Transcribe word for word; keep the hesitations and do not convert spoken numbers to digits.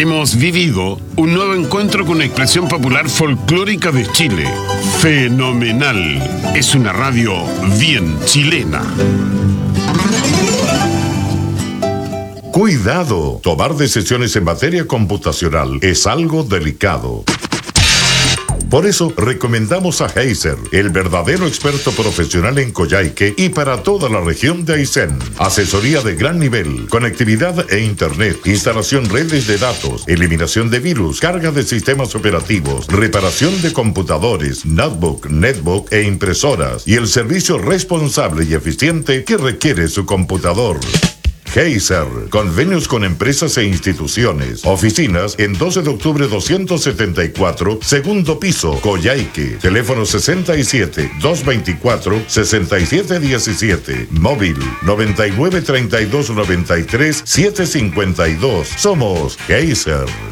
Hemos vivido un nuevo encuentro con una expresión popular folclórica de Chile. Fenomenal. Es una radio bien chilena. Cuidado, tomar decisiones en materia computacional es algo delicado. Por eso, recomendamos a Heiser, el verdadero experto profesional en Coyhaique y para toda la región de Aysén. Asesoría de gran nivel, conectividad e internet, instalación redes de datos, eliminación de virus, carga de sistemas operativos, reparación de computadores, notebook, netbook e impresoras y el servicio responsable y eficiente que requiere su computador. Heiser, convenios con empresas e instituciones. Oficinas en doce de octubre doscientos setenta y cuatro, segundo piso, Coyhaique. Teléfono sesenta y siete, doscientos veinticuatro, sesenta y siete diecisiete. Móvil noventa y nueve, treinta y dos, noventa y tres, setecientos cincuenta y dos. Somos Heiser.